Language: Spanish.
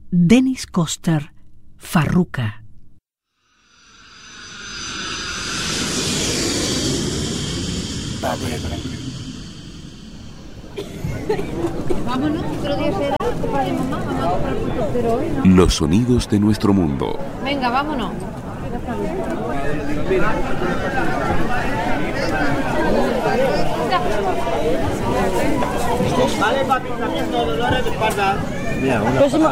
Dennis Coster, Farruca. Vámonos, otro día será, copa de mamá, vamos a comprar frutos, pero hoy no. Los sonidos de nuestro mundo. Venga, vámonos. Vale, papi, también dolores de espalda. Próximo,